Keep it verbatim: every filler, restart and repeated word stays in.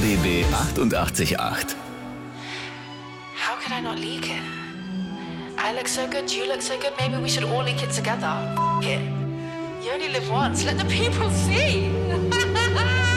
B B achtundachtzig Komma acht. How could I not leak it? I look so good, you look so good, maybe we should all leak it together. F it. You only live once, let the people see.